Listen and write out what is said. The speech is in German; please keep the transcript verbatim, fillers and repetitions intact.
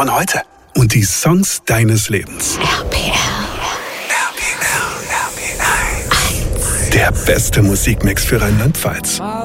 von heute und die Songs deines Lebens. R P R. R P R, R P R eins. Der beste Musikmix für Rheinland-Pfalz.